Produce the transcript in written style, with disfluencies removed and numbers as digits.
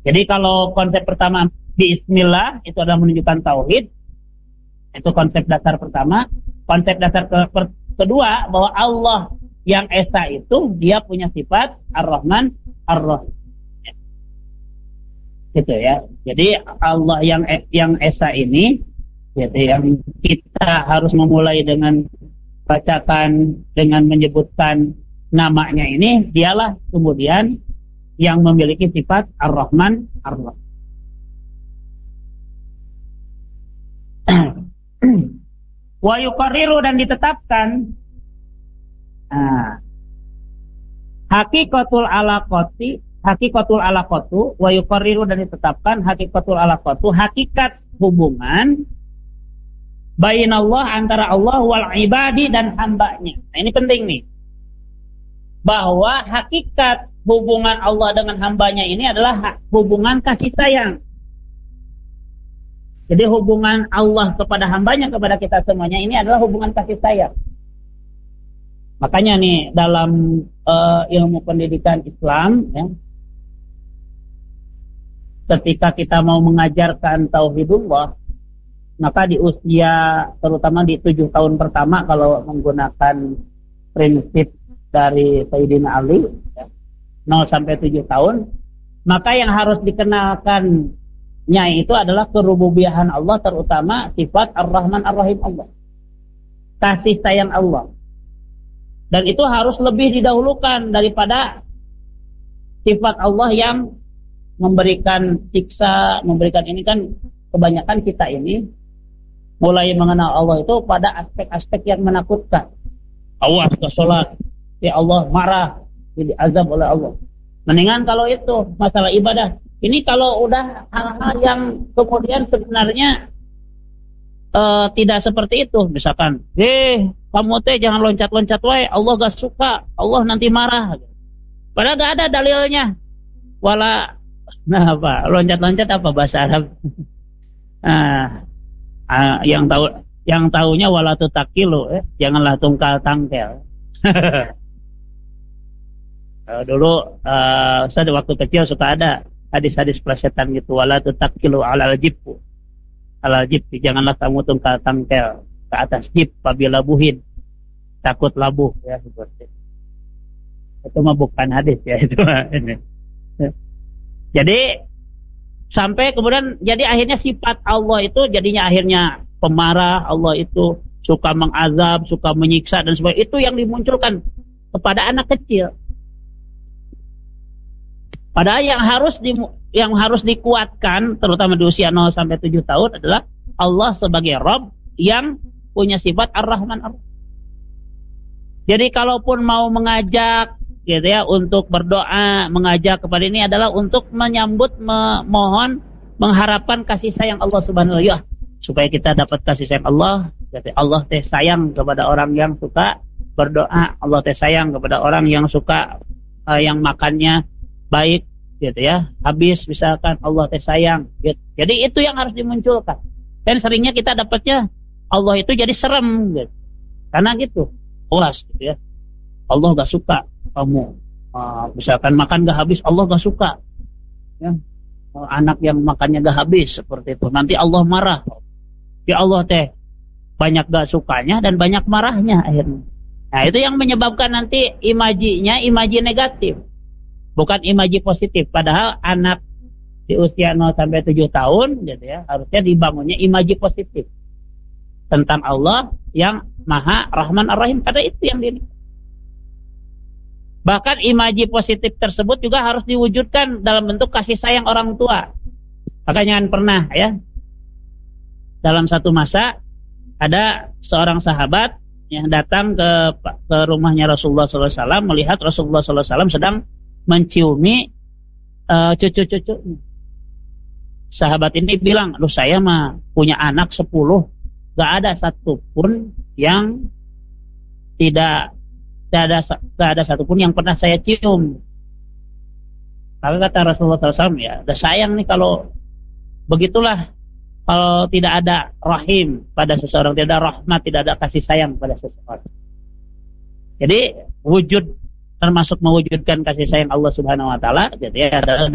Jadi kalau konsep pertama Bismillah itu adalah menunjukkan tauhid, itu konsep dasar pertama. Konsep dasar kedua bahwa Allah yang esa itu dia punya sifat Ar-Rahman Ar-Rahim. Gitu ya. Jadi Allah yang esa ini, gitu, yang kita harus memulai dengan bacakan, dengan menyebutkan namanya ini, dialah kemudian yang memiliki sifat Ar-Rahman Ar-Rahim. Wa yuqarriru dan ditetapkan hakikatul alaqatu wa yuqarriru dan ditetapkan hakikatul alaqatu, hakikat hubungan bainallah antara Allah wal ibadi dan hambanya. Nah, ini penting nih, bahwa hakikat hubungan Allah dengan hambanya ini adalah hubungan kasih sayang. Jadi hubungan Allah kepada hambanya, kepada kita semuanya, ini adalah hubungan kasih sayang. Makanya nih dalam ilmu pendidikan Islam ya, ketika kita mau mengajarkan tauhidullah, maka di usia terutama di 7 tahun pertama kalau menggunakan prinsip dari Sayyidina Ali ya, 0 sampai 7 tahun, maka yang harus dikenalkannya itu adalah kerububiahan Allah, terutama sifat Ar-Rahman Ar-Rahim Allah, kasih sayang Allah. Dan itu harus lebih didahulukan daripada sifat Allah yang memberikan siksa, memberikan ini. Kan kebanyakan kita ini mulai mengenal Allah itu pada aspek-aspek yang menakutkan. Awas ke sholat, ya Allah marah, jadi azab oleh Allah. Mendingan kalau itu masalah ibadah. Ini kalau udah hal-hal yang kemudian sebenarnya tidak seperti itu, misalkan, kamu teh jangan loncat-loncat wae, Allah gak suka, Allah nanti marah. Padahal gak ada dalilnya. Loncat-loncat apa bahasa Arab? Yang tahunya wala tutakilu, janganlah tungkal tangkel. Dulu saya waktu kecil suka ada hadis-hadis plesetan gitu, wala tutakilu alal jibbu. Alal jibbi, janganlah kamu tungkal tangkel ke atas jib apabila buhin, takut labuh ya, seperti itu mah bukan hadis ya itu. Jadi sampai kemudian jadi akhirnya sifat Allah itu jadinya akhirnya pemarah, Allah itu suka mengazab, suka menyiksa dan sebagainya. Itu yang dimunculkan kepada anak kecil. Padahal yang harus dikuatkan terutama di usia 0 sampai 7 tahun adalah Allah sebagai Rabb yang punya sifat Ar-Rahman Ar-Rahim. Jadi kalaupun mau mengajak gitu ya untuk berdoa, mengajak kepada ini adalah untuk menyambut, memohon, mengharapkan kasih sayang Allah Subhanahu wa ta'ala, supaya kita dapat kasih sayang Allah. Jadi Allah teh sayang kepada orang yang suka berdoa, Allah teh sayang kepada orang yang suka yang makannya baik gitu ya, habis misalkan Allah teh sayang gitu. Jadi itu yang harus dimunculkan. Dan seringnya kita dapatnya Allah itu jadi serem gitu. Karena gitu, puas gitu ya. Allah gak suka kamu misalkan makan gak habis, Allah gak suka ya. Anak yang makannya gak habis seperti itu, nanti Allah marah. Ya Allah teh banyak gak sukanya dan banyak marahnya akhirnya. Nah itu yang menyebabkan nanti imaji negatif, bukan imaji positif. Padahal anak di usia 0 sampai 7 tahun gitu ya, harusnya dibangunnya imaji positif tentang Allah yang Maha Rahman Ar-Rahim. Karena itu yang bahkan imaji positif tersebut juga harus diwujudkan dalam bentuk kasih sayang orang tua. Makanya pernah ya, dalam satu masa ada seorang sahabat yang datang ke rumahnya Rasulullah SAW, melihat Rasulullah SAW sedang menciumi cucu-cucunya. Sahabat ini bilang, "Loh, saya mah punya anak 10, gak ada satupun yang tidak ada satupun yang pernah saya cium." Maka kata Rasulullah SAW, ya udah sayang nih kalau begitulah. Kalau tidak ada rahim pada seseorang, tidak ada rahmat, tidak ada kasih sayang pada seseorang. Jadi wujud termasuk mewujudkan kasih sayang Allah Subhanahu wa taala, jadi adalah